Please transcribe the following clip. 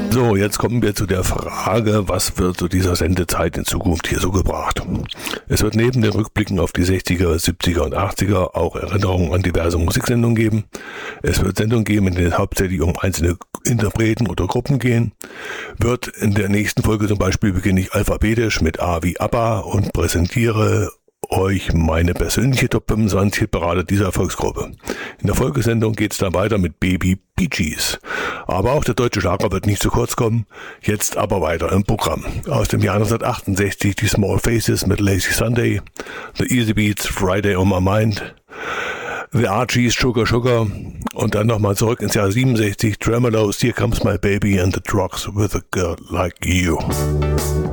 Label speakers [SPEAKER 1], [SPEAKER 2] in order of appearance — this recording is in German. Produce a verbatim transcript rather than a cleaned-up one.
[SPEAKER 1] So, jetzt kommen wir zu der Frage, was wird zu dieser Sendezeit in Zukunft hier so gebracht? Es wird neben den Rückblicken auf die sechziger, siebziger und achtziger auch Erinnerungen an diverse Musiksendungen geben. Es wird Sendungen geben, in denen es hauptsächlich um einzelne Interpreten oder Gruppen gehen. Wird in der nächsten Folge zum Beispiel beginne ich alphabetisch mit A wie ABBA und präsentiere euch meine persönliche Top fünfundzwanzig Hitparade dieser Erfolgsgruppe. In der Folgesendung geht es dann weiter mit Baby Bee Gees. Aber auch der deutsche Schlager wird nicht zu kurz kommen. Jetzt aber weiter im Programm. Aus dem Jahr neunzehnhundertachtundsechzig die Small Faces mit Lazy Sunday, The Easy Beats, Friday on My Mind, The Archies, Sugar Sugar und dann nochmal zurück ins Jahr siebenundsechzig, Tremolos, Here Comes My Baby and the Drugs with a Girl Like You.